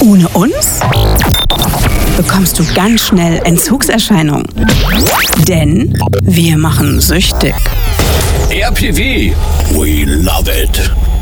Ohne uns bekommst du ganz schnell Entzugserscheinungen. Denn wir machen süchtig. RPW, we love it.